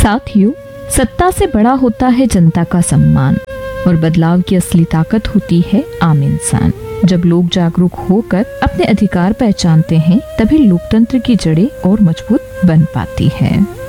साथियों, सत्ता से बड़ा होता है जनता का सम्मान और बदलाव की असली ताकत होती है आम इंसान। जब लोग जागरूक होकर अपने अधिकार पहचानते हैं, तभी लोकतंत्र की जड़ें और मजबूत बन पाती है।